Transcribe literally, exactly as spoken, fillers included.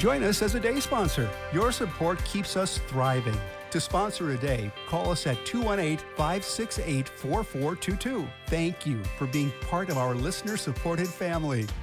Join us as a day sponsor. Your support keeps us thriving. To sponsor a day, call us at two one eight, five six eight, four four two two. Thank you for being part of our listener-supported family.